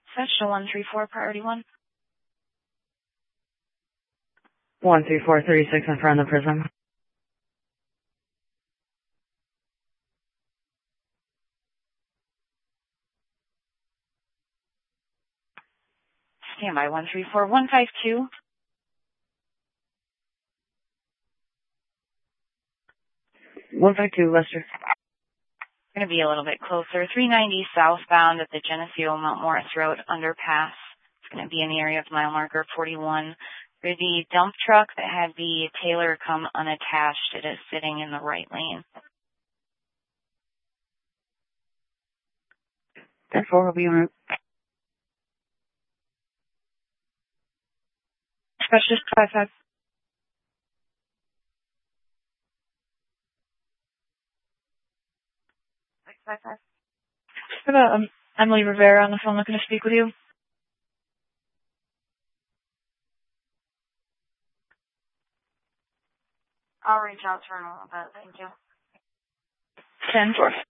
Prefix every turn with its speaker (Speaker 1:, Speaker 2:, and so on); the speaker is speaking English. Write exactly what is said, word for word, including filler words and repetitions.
Speaker 1: Special one three four, priority one.
Speaker 2: one three four three six in front of the prison.
Speaker 1: Standby one three four one five two.
Speaker 2: one five two, Lester.
Speaker 1: Going to be a little bit closer. three ninety southbound at the Geneseo Mount Morris Road underpass. It's going to be in the area of mile marker forty-one. For the dump truck that had the Taylor come unattached, it is sitting in the right lane.
Speaker 2: ten four will be en route.
Speaker 3: Specialist five five.
Speaker 1: Five five.
Speaker 3: I've got um, Emily Rivera on the phone looking to speak with you.
Speaker 1: I'll reach out to her in a little bit. Thank you.
Speaker 3: ten four.